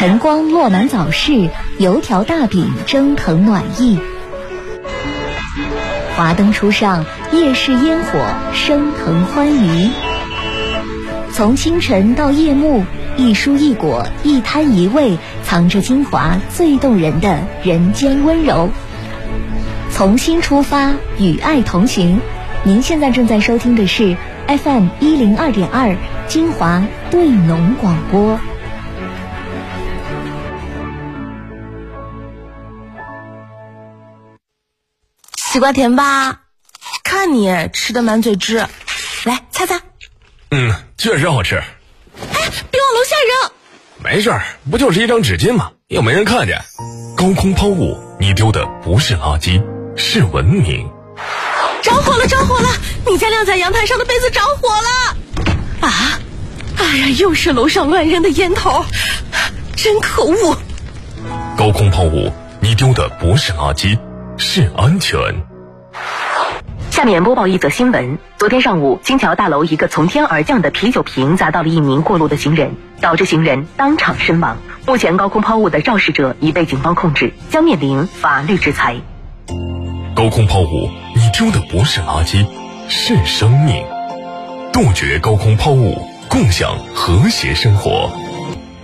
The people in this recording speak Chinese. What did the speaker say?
晨光落满早市，油条大饼蒸腾暖意。华灯初上，夜市烟火升腾欢愉。从清晨到夜幕，一蔬一果，一摊一味，藏着金华最动人的人间温柔。从心出发，与爱同行。您现在正在收听的是 FM 102.2金华对农广播。 西瓜甜吧？看你吃的满嘴汁，来擦擦。 确实好吃。 哎，别往楼下扔。 没事儿，不就是一张纸巾吗？又没人看见。高空抛物，你丢的不是垃圾，是文明。 着火了，着火了！你家晾在阳台上的被子着火了！啊！哎呀，又是楼上乱扔的烟头，真可恶！ 高空抛物，你丢的不是垃圾，是安全。 下面播报一则新闻：昨天上午，金桥大楼一个从天而降的啤酒瓶砸到了一名过路的行人，导致行人当场身亡。目前，高空抛物的肇事者已被警方控制，将面临法律制裁。 高空抛物，你丢的不是垃圾，是生命。杜绝高空抛物，共享和谐生活。